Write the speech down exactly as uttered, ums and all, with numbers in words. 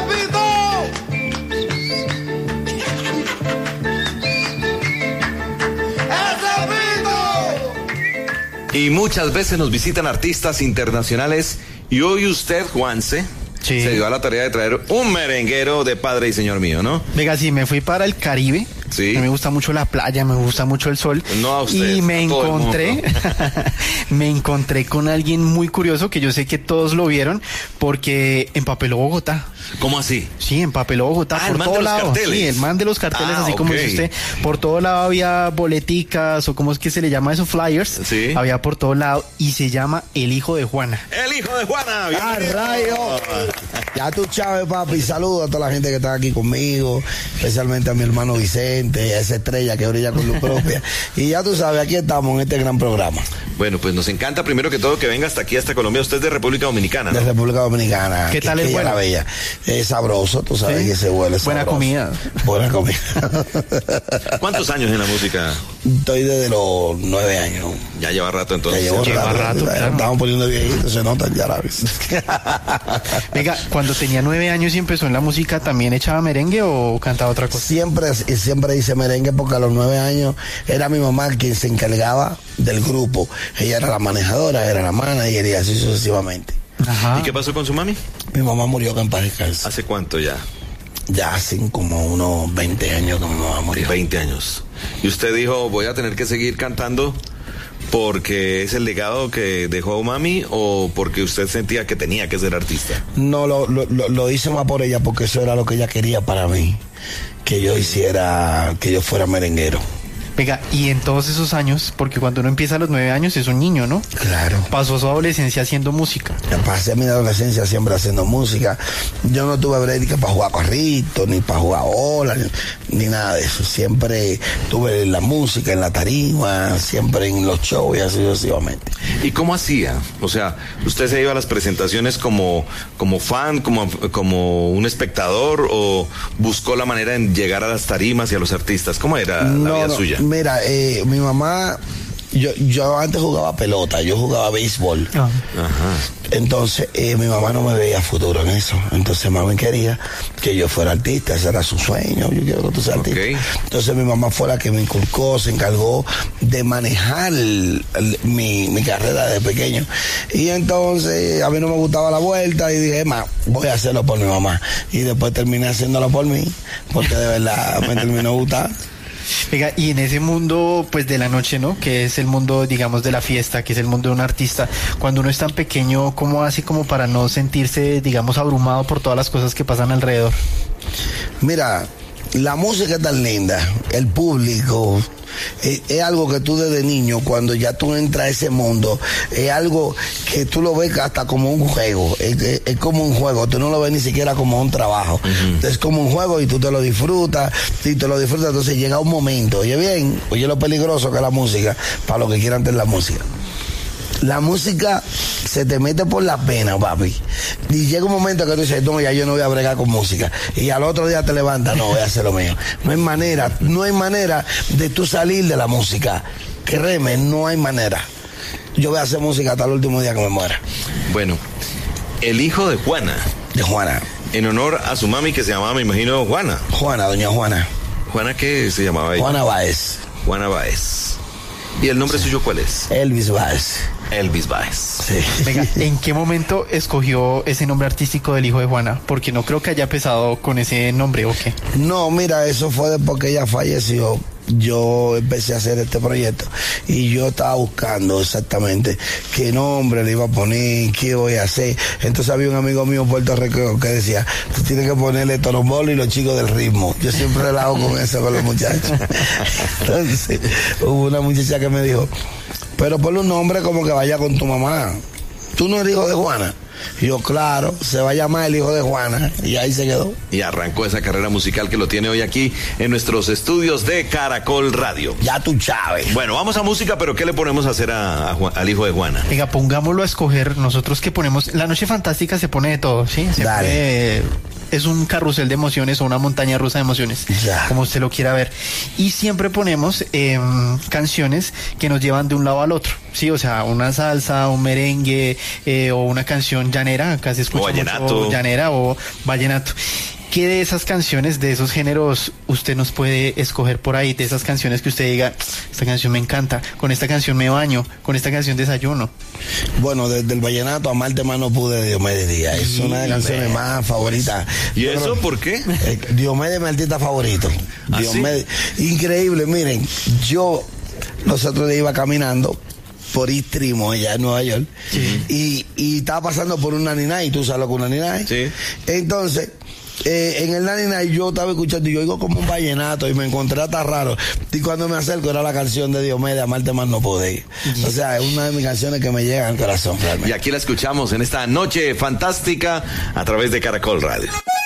Y muchas veces nos visitan artistas internacionales y hoy usted, Juanse, sí, se dio a la tarea de traer un merenguero de padre y señor mío, ¿no? Venga, sí, me fui para el Caribe. Sí. Me gusta mucho la playa, me gusta mucho el sol. No a usted, y me encontré, me encontré con alguien muy curioso que yo sé que todos lo vieron porque empapeló Bogotá. ¿Cómo así? Sí, empapeló Bogotá ah, por el man todo de los lado. Carteles. Sí, el man de los carteles, ah, así okay. como dice usted. Por todo lado había boleticas o cómo es que se le llama eso, flyers. Sí. Había por todo lado y se llama El Hijo de Juana. El Hijo de Juana. ¡Ah, rayo! Ya tú sabes, papi. Saludos a toda la gente que está aquí conmigo, especialmente a mi hermano Vicente, a esa estrella que brilla con luz propia. Y ya tú sabes, aquí estamos en este gran programa. Bueno, pues nos encanta primero que todo que venga hasta aquí, hasta Colombia. Usted es de República Dominicana, ¿no? De República Dominicana. ¿Qué tal es buena? Bella. Es sabroso, tú sabes, ¿sí? Que ese vuelo es buena sabroso. comida. Buena comida. ¿Cuántos años en la música? Estoy desde los nueve años. Ya lleva rato entonces. Ya llevo lleva rato. rato, rato claro. Estamos poniendo viejitos, se notan ya la vez. Venga, cuando tenía nueve años y empezó en la música, ¿también echaba merengue o cantaba otra cosa? Siempre, siempre hice merengue porque a los nueve años era mi mamá quien se encargaba del grupo. Ella era la manejadora, era la manager y así sucesivamente. Ajá. ¿Y qué pasó con su mami? Mi mamá murió que en paz descanse. ¿Hace cuánto ya? Ya hace como unos veinte años que mi mamá murió. veinte años. Y usted dijo, voy a tener que seguir cantando porque es el legado que dejó mami o porque usted sentía que tenía que ser artista. No, lo, lo, lo hice más por ella porque eso era lo que ella quería para mí. Que yo hiciera, que yo fuera merenguero. Venga, y en todos esos años, porque cuando uno empieza a los nueve años es un niño, ¿no? Claro. Pasó su adolescencia haciendo música. Pasé mi adolescencia siempre haciendo música. Yo no tuve break para jugar carrito, ni para jugar ola, ni, ni nada de eso. Siempre tuve la música, en la tarima, siempre en los shows y así sucesivamente. ¿Y cómo hacía? O sea, ¿usted se iba a las presentaciones como, como fan, como, como un espectador o buscó la manera de llegar a las tarimas y a los artistas? ¿Cómo era no, la vida no, suya? Mira, eh, mi mamá, yo, yo antes jugaba pelota, yo jugaba béisbol. Ah. Ajá. Entonces, eh, mi mamá no me veía futuro en eso. Entonces, mami quería que yo fuera artista, ese era su sueño. Yo quiero que tú seas artista. Okay. Entonces, mi mamá fue la que me inculcó, se encargó de manejar el, el, mi, mi carrera de pequeño. Y entonces, a mí no me gustaba la vuelta y dije, ma, voy a hacerlo por mi mamá. Y después terminé haciéndolo por mí, porque de verdad me terminó gustando. Venga, y en ese mundo, pues, de la noche, ¿no? Que es el mundo, digamos, de la fiesta, que es el mundo de un artista. Cuando uno es tan pequeño, ¿cómo hace como para no sentirse, digamos, abrumado por todas las cosas que pasan alrededor? Mira, la música es tan linda, el público, es, es algo que tú desde niño, cuando ya tú entras a ese mundo, es algo que tú lo ves hasta como un juego, es, es, es como un juego, tú no lo ves ni siquiera como un trabajo, uh-huh. Es como un juego y tú te lo disfrutas, y te lo disfrutas, entonces llega un momento, oye bien, oye lo peligroso que es la música, para los que quieran tener la música. La música se te mete por la pena, papi. Y llega un momento que tú dices, no, ya yo no voy a bregar con música. Y al otro día te levantas, no, voy a hacer lo mío. No hay manera, no hay manera de tú salir de la música. Créeme, no hay manera. Yo voy a hacer música hasta el último día que me muera. Bueno, el hijo de Juana. De Juana. En honor a su mami que se llamaba, me imagino, Juana. Juana, doña Juana. ¿Juana qué se llamaba ella? Juana Báez. Juana Báez. ¿Y el nombre sí. suyo cuál es? Elvis Báez. Elvis Báez. Sí. Venga, ¿en qué momento escogió ese nombre artístico del hijo de Juana? Porque no creo que haya empezado con ese nombre, ¿o qué? No, mira, eso fue después que ella falleció. Yo empecé a hacer este proyecto y yo estaba buscando exactamente qué nombre le iba a poner, qué voy a hacer. Entonces había un amigo mío en Puerto Rico que decía, tú tienes que ponerle Torombolo y los chicos del ritmo. Yo siempre relajo con eso con los muchachos. Entonces hubo una muchacha que me dijo, pero ponle un nombre como que vaya con tu mamá. ¿Tú no eres hijo de Juana? Y yo, claro, se va a llamar El Hijo de Juana. Y ahí se quedó. Y arrancó esa carrera musical que lo tiene hoy aquí en nuestros estudios de Caracol Radio. Ya tú sabes. Bueno, vamos a música, pero ¿qué le ponemos a hacer a, a Juan, al hijo de Juana? Venga, pongámoslo a escoger. Nosotros que ponemos... La Noche Fantástica se pone de todo, ¿sí? Se Dale. pone es un carrusel de emociones o una montaña rusa de emociones, ya. como usted lo quiera ver. Y siempre ponemos eh, canciones que nos llevan de un lado al otro, sí, o sea, una salsa, un merengue eh, o una canción llanera, acá se escucha o vallenato. mucho llanera o vallenato. ¿Qué de esas canciones, de esos géneros, usted nos puede escoger por ahí? De esas canciones que usted diga, esta canción me encanta, con esta canción me baño, con esta canción desayuno. Bueno, desde el vallenato a Amarte más no pude de Diomedes Díaz. Es una de las canciones más favoritas. ¿Y Yo eso creo, por qué? Eh, Diomedes es mi artista favorito. ¿Ah, Diomedes, sí? Increíble, miren, yo los otros días iba caminando por East Trimo, allá en Nueva York, sí. y, y estaba pasando por un naninay, tú sabes lo que un naninay. Sí. Entonces, Eh, en el naninay yo estaba escuchando y yo oigo como un vallenato y me encontré hasta raro, y cuando me acerco era la canción de Diomedes, Amarte más no podéis. Sí. O sea, es una de mis canciones que me llega al corazón realmente. Y aquí la escuchamos en esta noche fantástica a través de Caracol Radio.